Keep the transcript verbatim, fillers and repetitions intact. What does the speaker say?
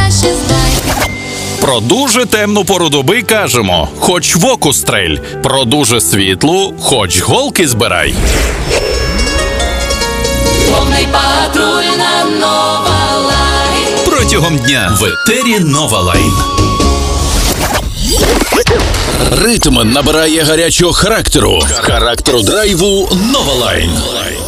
краще знай. Про дуже темну пору доби кажемо, хоч в оку стрель. Про дуже світлу, хоч голки збирай. Повний патруль на Нова Лайн. Протягом дня в етері Нова Лайн. Ритм набирає гарячого характеру. Характеру драйву Нова Лайн.